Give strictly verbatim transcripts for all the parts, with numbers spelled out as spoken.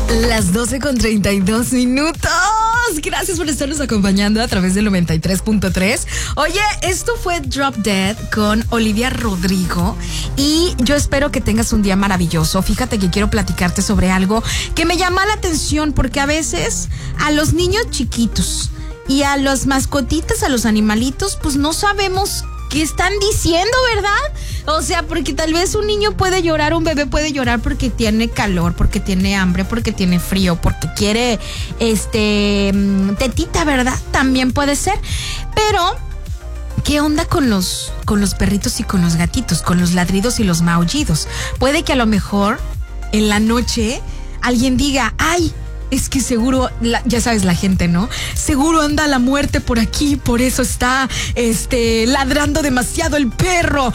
Las doce con treinta y dos minutos. Gracias por estarnos acompañando a través del noventa y tres punto tres. Oye, esto fue Drop Dead con Olivia Rodrigo y yo espero que tengas un día maravilloso. Fíjate que quiero platicarte sobre algo que me llama la atención porque a veces a los niños chiquitos y a las mascotitas, a los animalitos, pues no sabemos qué están diciendo, ¿verdad? O sea, porque tal vez un niño puede llorar, un bebé puede llorar porque tiene calor, porque tiene hambre, porque tiene frío, porque quiere, este, tetita, ¿verdad? También puede ser. Pero, ¿qué onda con los, con los perritos y con los gatitos, con los ladridos y los maullidos? Puede que a lo mejor en la noche alguien diga, ay, es que seguro, la, ya sabes la gente, ¿no? Seguro anda la muerte por aquí, por eso está este, ladrando demasiado el perro.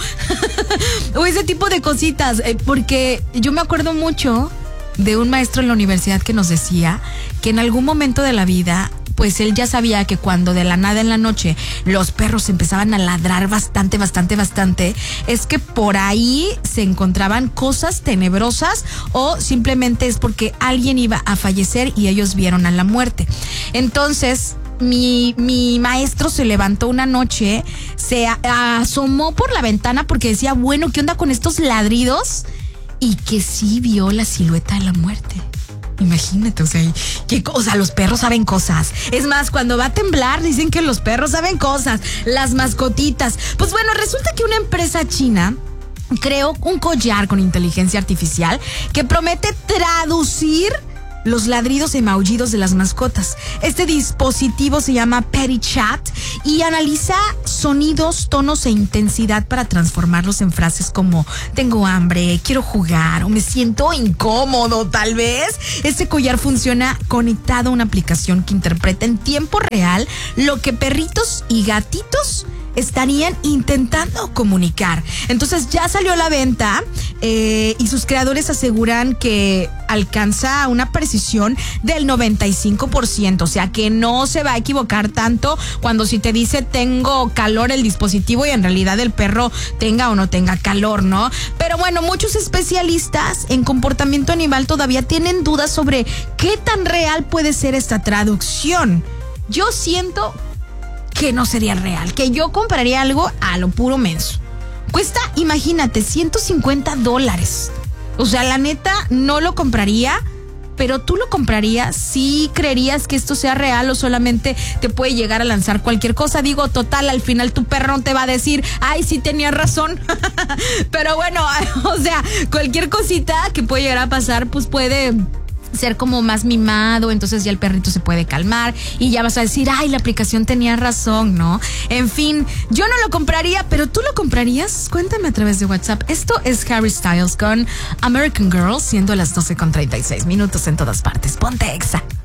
O ese tipo de cositas. Eh, porque yo me acuerdo mucho de un maestro en la universidad que nos decía que en algún momento de la vida, pues él ya sabía que cuando de la nada en la noche los perros empezaban a ladrar bastante, bastante, bastante, es que por ahí se encontraban cosas tenebrosas o simplemente es porque alguien iba a fallecer y ellos vieron a la muerte. Entonces, mi, mi maestro se levantó una noche, se a, asomó por la ventana porque decía, bueno, ¿qué onda con estos ladridos? Y que sí vio la silueta de la muerte. Imagínate, o sea, qué cosa, los perros saben cosas. Es más, cuando va a temblar dicen que los perros saben cosas, las mascotitas. Pues bueno, resulta que una empresa china creó un collar con inteligencia artificial que promete traducir los ladridos y maullidos de las mascotas. Este dispositivo se llama PettyChat y analiza sonidos, tonos e intensidad para transformarlos en frases como tengo hambre, quiero jugar o me siento incómodo tal vez. Este collar funciona conectado a una aplicación que interpreta en tiempo real lo que perritos y gatitos estarían intentando comunicar. Entonces ya salió a la venta eh, y sus creadores aseguran que alcanza una precisión del noventa y cinco por ciento, o sea que no se va a equivocar tanto cuando si te dice tengo calor el dispositivo y en realidad el perro tenga o no tenga calor, ¿no? Pero bueno, muchos especialistas en comportamiento animal todavía tienen dudas sobre qué tan real puede ser esta traducción. Yo siento que no sería real, que yo compraría algo a lo puro menso. Cuesta, imagínate, ciento cincuenta dólares. O sea, la neta, no lo compraría, pero tú lo comprarías si creerías que esto sea real o solamente te puede llegar a lanzar cualquier cosa. Digo, total, al final tu perro no te va a decir, ay, sí tenía razón. Pero bueno, o sea, cualquier cosita que puede llegar a pasar, pues puede ser como más mimado, entonces ya el perrito se puede calmar y ya vas a decir, ay, la aplicación tenía razón, ¿no? En fin, yo no lo compraría, pero ¿tú lo comprarías? Cuéntame a través de WhatsApp. Esto es Harry Styles con American Girl, siendo las doce con treinta y seis minutos en todas partes. Ponte Exa.